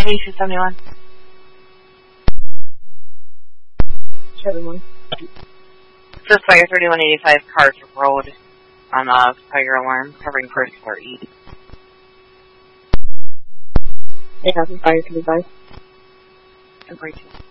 8271. 71. This is Fire 3185 Carter Road on a fire alarm covering first floor E. Yeah, fire 35. Temporary 2.